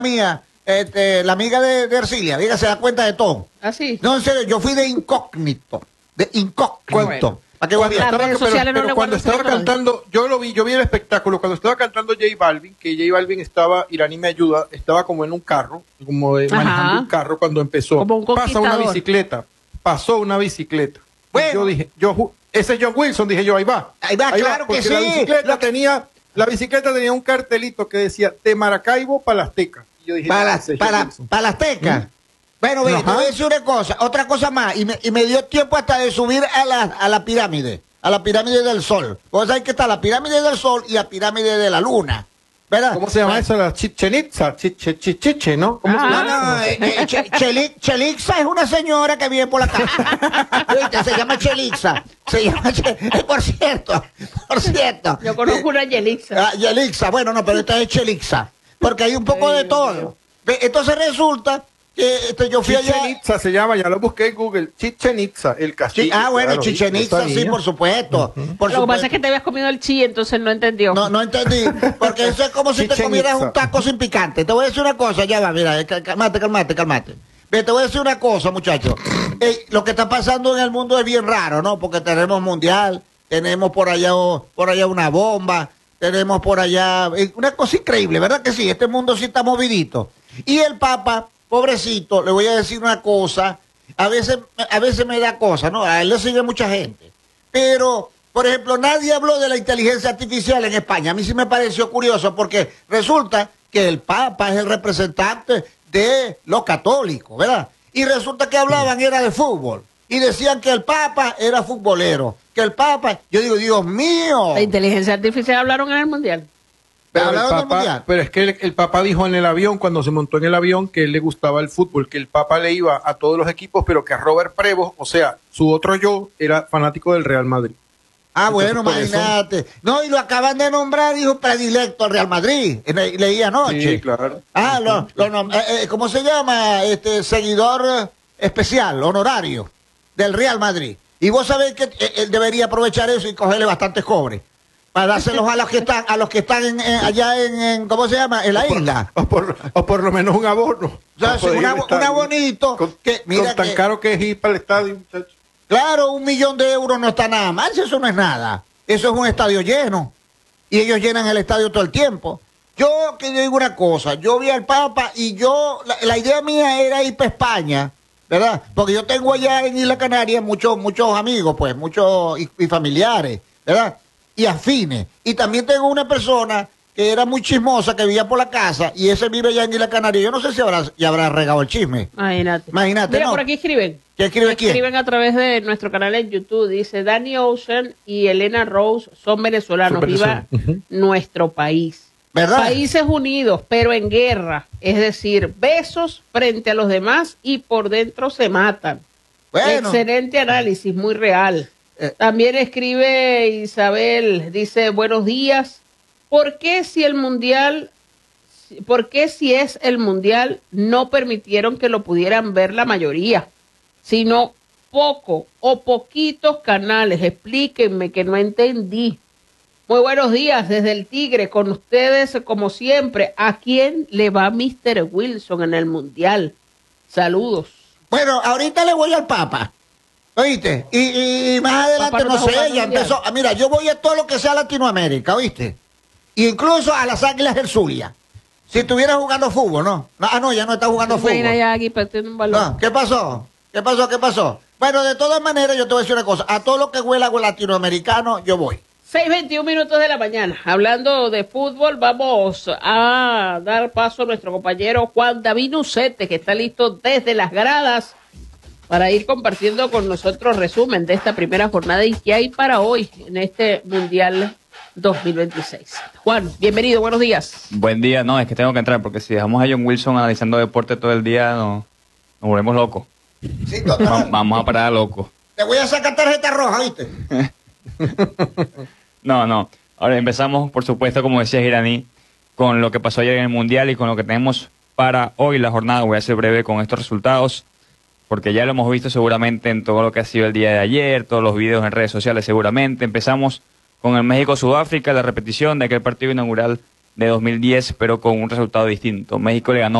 mía, la amiga de Ercilia, ella se da cuenta de todo. ¿Ah, sí? No, en serio, yo fui de incógnito. Bueno. ¿Para qué voy a Las viajar? redes sociales no le cuando guardan estaba secretos. cantando, yo vi el espectáculo, cuando estaba cantando J Balvin, que J Balvin estaba, Irani me ayuda, estaba como en un carro, manejando un carro cuando empezó. Como un conquistador. Pasó una bicicleta. Bueno. Yo dije, ese es John Wilson, dije yo, ahí va. Ahí va, claro que porque sí. La bicicleta tenía un cartelito que decía de Maracaibo para Las Tecas. Y yo dije, Para ese es John Wilson. las tecas. Bueno, ve, te Ajá. voy a decir una cosa, otra cosa más, y me dio tiempo hasta de subir a la pirámide del Sol. Vos sabés que está la pirámide del Sol y la pirámide de la Luna, ¿verdad? ¿Cómo se llama eso? La Chichen Itza, Chiche, ¿no? ¿Cómo se No, llama? Chelixa es una señora que vive por la casa. ¿Viste? Se llama Chelixa. Por cierto. Yo conozco una Yelixa. Yelixa, bueno, no, pero esta es Chelixa. Porque hay un poco de todo. Ve, entonces resulta que yo fui allá. Chichen Itza se llama, ya lo busqué en Google. Chichen Itza, el castillo. Bueno, claro, Chichen Itza, no sí, sabía. por supuesto. Por Lo que pasa supuesto. es que te habías comido el chi, entonces no entendió. No entendí, porque eso es como si te Chichen comieras Itza. un taco sin picante. Te voy a decir una cosa, ya va, mira, cálmate. Ve, te voy a decir una cosa, muchachos. Lo que está pasando en el mundo es bien raro, ¿no? Porque tenemos mundial, tenemos por allá una bomba, tenemos por allá una cosa increíble, ¿verdad que sí? Este mundo sí está movidito. Y el Papa, pobrecito, le voy a decir una cosa, a veces me da cosa, ¿no? A él le sigue mucha gente. Pero, por ejemplo, nadie habló de la inteligencia artificial en España. A mí sí me pareció curioso porque resulta que el Papa es el representante de los católicos, ¿verdad? Y resulta que hablaban era de fútbol. Y decían que el Papa era futbolero. Que el Papa... Yo digo, Dios mío. La inteligencia artificial hablaron en el mundial. Pero es que el Papa dijo en el avión, cuando se montó en el avión, que él le gustaba el fútbol, que el Papa le iba a todos los equipos, pero que a Robert Prevost, o sea, su otro yo, era fanático del Real Madrid. Bueno, Entonces, por imagínate. No, y lo acaban de nombrar hijo predilecto al Real Madrid. Leí anoche. Sí, claro. ¿Cómo se llama? Seguidor especial, honorario del Real Madrid. Y vos sabés que él debería aprovechar eso y cogerle bastantes cobres para dárselos a los que están allá en ¿cómo se llama? En la isla. O por lo menos un abono. O sea, sí, un abonito. Con tan caro que es ir para el estadio, muchachos. Claro, 1 millón de euros no está nada mal, eso no es nada. Eso es un estadio lleno. Y ellos llenan el estadio todo el tiempo. Yo digo una cosa, yo vi al Papa y la idea mía era ir para España, ¿verdad? Porque yo tengo allá en Isla Canaria muchos amigos, pues, muchos y familiares, ¿verdad? Y afines. Y también tengo una persona que era muy chismosa, que vivía por la casa, y ese vive allá en Isla Canaria. Yo no sé si ya habrá regado el chisme. Imagínate. ¿no? Mira, por aquí escriben. ¿Qué escribe quién? Escriben a través de nuestro canal en YouTube. Dice, Danny Ocean y Elena Rose son venezolanos. Viva nuestro país. ¿Verdad? Países unidos, pero en guerra. Es decir, besos frente a los demás y por dentro se matan. Bueno. Excelente análisis, muy real. También escribe Isabel, dice, buenos días. ¿Por qué si es el mundial no permitieron que lo pudieran ver la mayoría? Sino poco o poquitos canales. Explíquenme que no entendí. Muy buenos días desde el Tigre con ustedes como siempre. ¿A quién le va Mr. Wilson en el mundial? Saludos. Bueno, ahorita le voy al Papa. ¿Oíste? Y más adelante, Papá no no está sé, jugando ya mundial. empezó. Mira, yo voy a todo lo que sea Latinoamérica, ¿oíste? Incluso a las Águilas del Zulia. Si estuviera jugando fútbol, ¿no? No, ya no está jugando fútbol. Imagina ya aquí partiendo un balón. No, ¿qué pasó? Bueno, de todas maneras, yo te voy a decir una cosa. A todo lo que huela a latinoamericano, yo voy. 6:21 minutos de la mañana. Hablando de fútbol, vamos a dar paso a nuestro compañero Juan David Nucete, que está listo desde las gradas para ir compartiendo con nosotros resumen de esta primera jornada y qué hay para hoy en este Mundial 2026. Juan, bienvenido, buenos días. Buen día, no, es que tengo que entrar porque si dejamos a John Wilson analizando deporte todo el día, nos volvemos locos. Sí, total. Vamos a parar a locos. Te voy a sacar tarjeta roja, ¿viste? No. Ahora empezamos, por supuesto, como decía Iraní, con lo que pasó ayer en el Mundial y con lo que tenemos para hoy la jornada. Voy a ser breve con estos resultados, porque ya lo hemos visto seguramente en todo lo que ha sido el día de ayer, todos los videos en redes sociales seguramente. Empezamos con el México-Sudáfrica, la repetición de aquel partido inaugural de 2010, pero con un resultado distinto. México le ganó